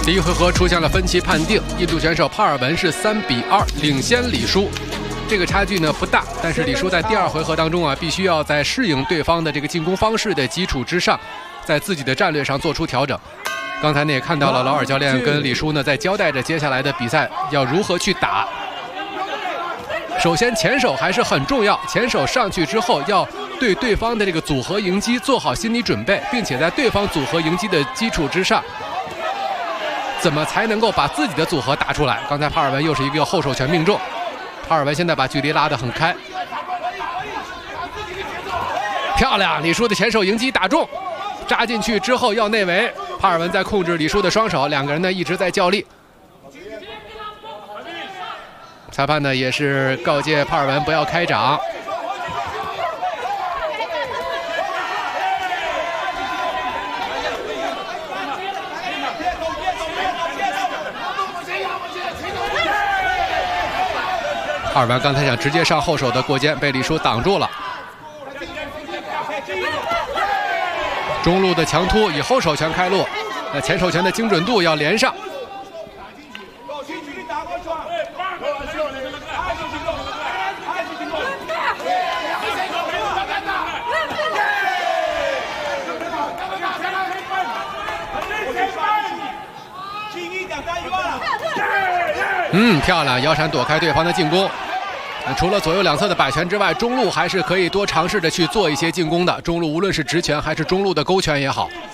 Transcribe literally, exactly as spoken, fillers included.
第一回合出现了分歧判定，印度选手帕尔文是三比二领先李舒。这个差距呢不大，但是李舒在第二回合当中啊，必须要在适应对方的这个进攻方式的基础之上，在自己的战略上做出调整。刚才呢也看到了劳尔教练跟李舒呢在交代着接下来的比赛要如何去打。首先前手还是很重要，前手上去之后要对对方的这个组合迎击做好心理准备，并且在对方组合迎击的基础之上，怎么才能够把自己的组合打出来？刚才帕尔文又是一个后手拳命中，帕尔文现在把距离拉得很开，漂亮！李舒的前手迎击打中，扎进去之后要内围，帕尔文在控制李舒的双手，两个人呢一直在较力。裁判呢也是告诫帕尔文不要开掌。帕尔文刚才想直接上后手的过肩，被李舒挡住了。中路的强突，以后手拳开路，那前手拳的精准度要连上。嗯，漂亮，摇闪躲开对方的进攻。除了左右两侧的摆拳之外，中路还是可以多尝试着去做一些进攻的。中路无论是直拳还是中路的勾拳也好。